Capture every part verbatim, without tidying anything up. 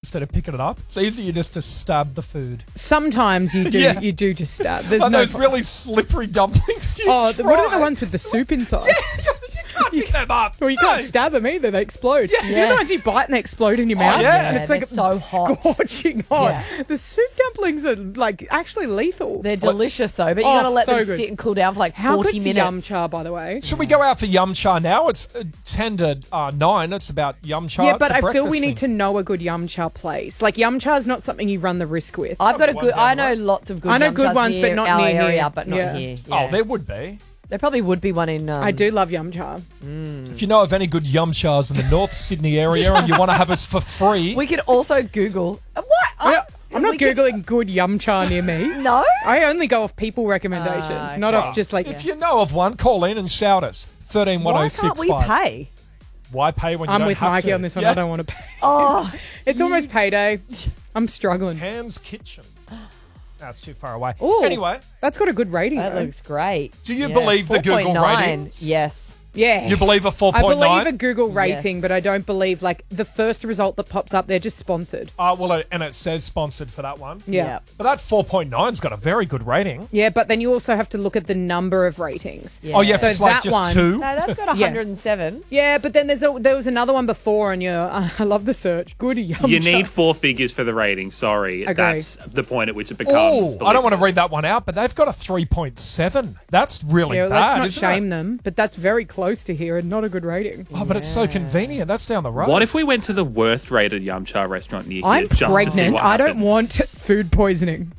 instead of picking it up. It's easier just to stab the food. Sometimes you do. Yeah. You do just stab. There's Like no those po- really slippery dumplings. You Oh, the, what are try. the ones with the soup inside? You can't pick them up. Well, you No. can't stab them either. They explode. Yeah. You know the ones you bite and they explode in your Oh, mouth? yeah. And it's Yeah, like they're so hot. scorching hot. Yeah. The soup dumplings are like actually lethal. They're delicious though, but you Oh, got to let so them good. sit and cool down for like How forty good's minutes. Yum Cha, by the way? Should we go out for Yum Cha now? It's uh, ten to uh, nine. It's about Yum Cha. Yeah, It's but a I feel breakfast we need thing. to know a good Yum Cha place. Like Yum Cha is not something you run the risk with. I've got a One good. down I the know road. lots of good. I know Yum good Chas ones, but near not our near here. area, but not Yeah. here. Oh, Yeah. there would be. there probably would be one in. Um, I do love Yum Cha. If you know of any good Yum Chas in the North Sydney area and you want to have us for free, We could also Google uh, what. I don't- I'm not we could- Googling good Yum Cha near me. No. I only go off people recommendations, Ah, not okay. off just like... if you know of one, call in and shout us. thirteen one Why oh can't six we five. pay? Why pay when you I'm don't with have Mikey to? on this one. Yeah. I don't want to pay. Oh, It's almost payday. I'm struggling. Hands Kitchen. That's too far away. Ooh. Anyway, That's got a good rating. that though. looks great. do you Yeah. believe the Google four point nine. ratings? Yes. Yeah. You believe a four I point believe a nine? Google rating, Yes. but I don't believe like the first result that pops up. They're just sponsored. Uh, well, it- and it says sponsored for that one. Yeah. Yep. But that four point nine's got a very good rating. Yeah, but then you also have to look at the number of ratings. Yeah. Oh, yeah, if So it's like that just one- two. No, that's got Yeah. one hundred seven. Yeah, but then there's a, there was another one before, and you're uh, I love the search. Good Yum You Cha. need four figures for the rating. Sorry, Agree. that's the point at which it becomes. Oh, I don't want to believable. read that one out, but they've got a three point seven. That's really Yeah, well, bad, let's not isn't shame it? them, but that's very close to here and not a good rating. Oh, but it's so convenient. That's down the road. What if we went to the worst rated Yum Cha restaurant near here? I'm just to see pregnant. what I don't happens? want food poisoning.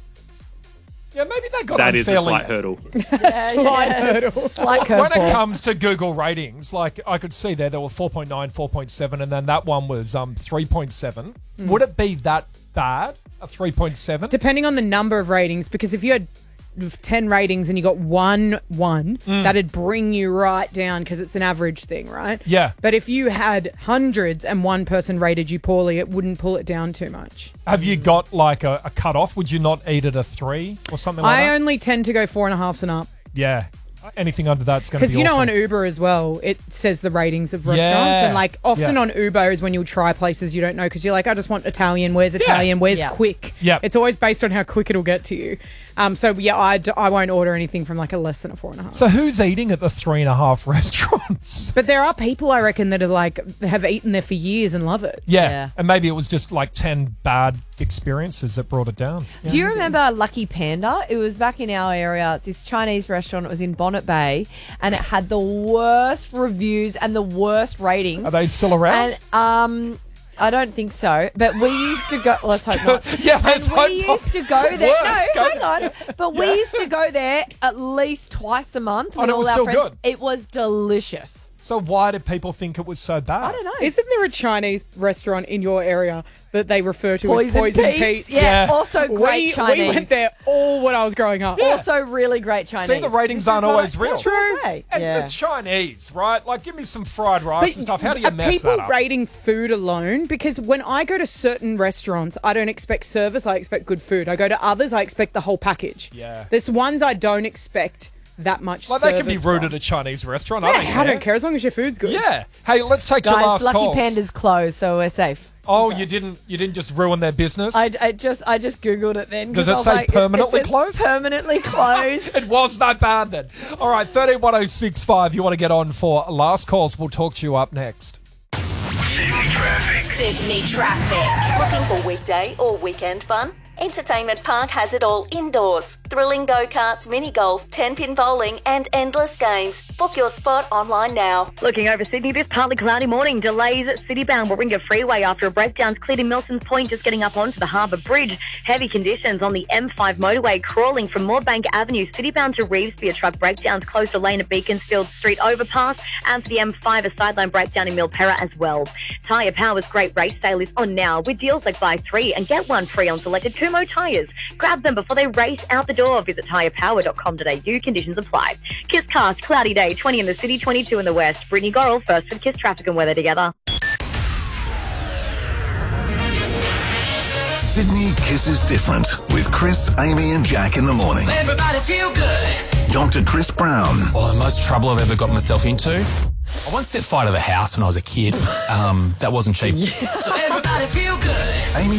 Yeah, maybe they got That is a unfairly. slight hurdle. Slight hurdle. Slight When it curveball. comes to Google ratings, like I could see there, there were four point nine, four point seven, and then that one was um three point seven. Hmm. Would it be that bad? A three point seven? Depending on the number of ratings, because if you had ten ratings and you got one one, Mm. that'd bring you right down because it's an average thing, right? Yeah. But if you had hundreds and one person rated you poorly, it wouldn't pull it down too much. Have you got like a, a cut off? Would you not eat at a three or something like I that? only tend to go four and a halves and up. Yeah. Anything under that's going to be Because you know, awful. on Uber as well, it says the ratings of restaurants, Yeah. and like often Yeah. on Uber is when you'll try places you don't know because you're like, I just want Italian. Where's Italian? Where's Yeah. quick? Yep. It's always based on how quick it'll get to you. Um, so yeah, I, d- I won't order anything from like a less than a four and a half. So who's eating at the three and a half restaurants? But there are people I reckon that are like have eaten there for years and love it. Yeah. Yeah. And maybe it was just like ten bad experiences that brought it down. Do you remember Lucky Panda? It was back in our area. It's this Chinese restaurant. It was in Bonnet Bay, and it had the worst reviews and the worst ratings. Are they still around? And um, I don't think so. But we used to go. Let's hope not. Yeah, let's and we hope not. used to go there. Worst, no, go hang there. on. But we Yeah. used to go there at least twice a month with And it all was our still friends. good? It was delicious. So why did people think it was so bad? I don't know. Isn't there a Chinese restaurant in your area that they refer to Poison, as Poison Pete's. Pete's? Yeah. Yeah. Also great we, Chinese. we went there all when I was growing up. Also really great Chinese. See, the ratings This is aren't what always I- real. what should I say? And Yeah. for Chinese, right? Like, give me some fried rice and stuff. How do you are mess people that up? rating food alone? Because when I go to certain restaurants, I don't expect service. I expect good food. I go to others, I expect the whole package. Yeah. There's ones I don't expect that much. Like, they can be service rude from. at a Chinese restaurant. Yeah, I don't I care. don't care as long as your food's good. Yeah. Hey, let's take your Guys, last Lucky calls. Panda's closed, so we're safe. Oh, you didn't you didn't just ruin their business? I, I just I just googled it then. 'cause Does it I was say like, permanently it says closed? Permanently closed. It was that bad then. All right, thirteen one oh six five. You want to get on for last calls. We'll talk to you up next. Sydney traffic. Sydney traffic. Looking for weekday or weekend fun? Entertainment Park has it all indoors. Thrilling go-karts, mini golf, ten-pin bowling and endless games. Book your spot online now. Looking over Sydney, this partly cloudy morning. Delays at Citybound Warringah Freeway after a breakdown. Cleared in Milson's Point, just getting up onto the Harbour Bridge. Heavy conditions on the M five motorway, crawling from Moorbank Avenue. Citybound to Revesby, truck breakdowns close to lane at Beaconsfield Street overpass. And for the M five, a sideline breakdown in Milperra as well. Tyre Power's great race sale is on now with deals like buy three and get one free on selected Tumo tyres. Grab them before they race out the door. Visit tyre power dot com dot a u. Conditions apply. Kiss Cast, cloudy day, twenty in the city, twenty-two in the west. Brittany Gorrell, first for Kiss traffic and weather together. Sydney Kisses Different with Chris, Amy and Jack in the morning. Everybody feel good. Doctor Chris Brown. Well, the most trouble I've ever got myself into. I once set fire to the house when I was a kid. Um, that wasn't cheap. Everybody feel good. Amy